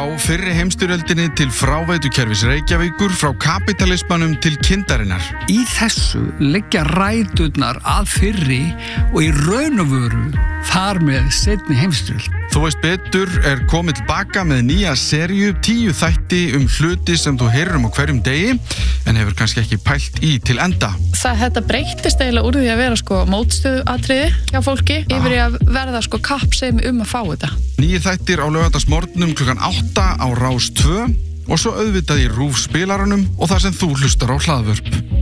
Frá fyrri heimstyrjöldinni til fráveitukerfis Reykjavíkur, frá kapitalismanum til kindarinnar. Í þessu liggja ræturnar að fyrri og í raun og veru þar með seinni heimstyrjöld. Þú veist betur er komið tilbaka með nýja seríu, 10 þætti hluti sem þú heyrir á hverjum degi en hefur kannski ekki pælt í til enda. Þetta breyttist eiginlega úr því að vera mótstöðuatriði hjá fólki yfir í að verða kappsemi að fá þetta. 9 þættir á laugardagsmorgnum klukkan 8 á Rás 2 og svo auðvitað í RÚV spilaranum og þar sem þú hlustar á hlaðvörp.